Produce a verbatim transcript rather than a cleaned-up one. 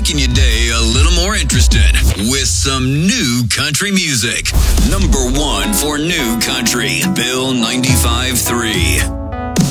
making your day a little more interesting with some new country music. Number one for new country, Bill ninety-five point three.